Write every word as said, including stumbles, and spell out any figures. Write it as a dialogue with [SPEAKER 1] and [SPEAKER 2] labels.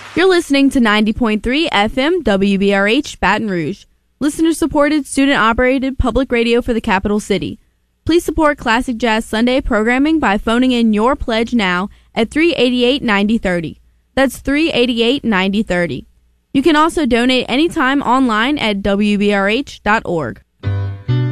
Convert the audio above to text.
[SPEAKER 1] You're listening to ninety point three F M W B R H Baton Rouge, listener-supported, student-operated public radio for the capital city. Please support Classic Jazz Sunday programming by phoning in your pledge now at three eight eight, nine zero three zero. That's three eight eight, nine zero three zero. You can also donate anytime online at w b r h dot org.